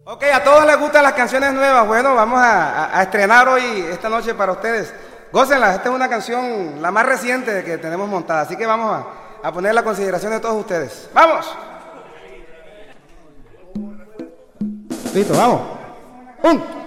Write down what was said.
Ok, a todos les gustan las canciones nuevas. Bueno, vamos a estrenar hoy, esta noche para ustedes. Gócenlas, esta es una canción, la más reciente que tenemos montada, así que vamos a poner la consideración de todos ustedes. ¡Vamos! Listo, vamos.